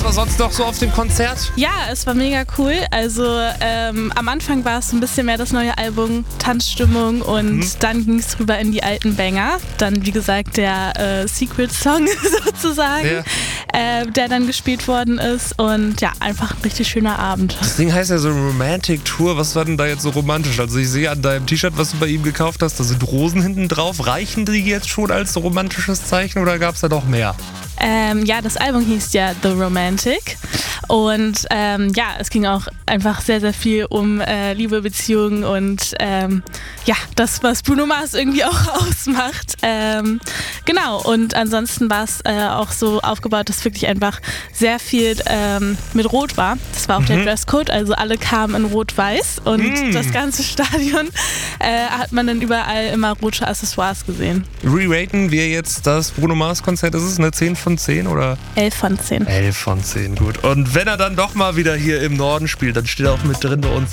war sonst noch so auf dem Konzert? Ja, es war mega cool. Also am Anfang war es ein bisschen mehr das neue Album, Tanzstimmung und dann ging es rüber in die alten Banger. Dann, wie gesagt, der Secret-Song sozusagen, der dann gespielt worden ist und ja, einfach ein richtig schöner Abend. Das Ding heißt ja so Romantic Tour. Was war denn da jetzt so romantisch? Also ich sehe an deinem T-Shirt, was du bei ihm gekauft hast, da sind Rosen hinten drauf. Reichen die jetzt schon als romantisches Zeichen oder gab es da noch mehr? Ja, das Album hieß ja The Romantic und ja, es ging auch einfach sehr, sehr viel um Liebe, Beziehungen und ja, das, was Bruno Mars irgendwie auch ausmacht. Genau, und ansonsten war es auch so aufgebaut, dass wirklich einfach sehr viel mit Rot war. Das war auch der Dresscode, also alle kamen in Rot-Weiß und das ganze Stadion hat man dann überall immer rote Accessoires gesehen. Re-raten wir jetzt das Bruno Mars Konzert? Ist es eine 10 von 10 oder? 11 von 10. 11 von 10, gut. Und wenn er dann doch mal wieder hier im Norden spielt, dann steht er auch mit drin bei uns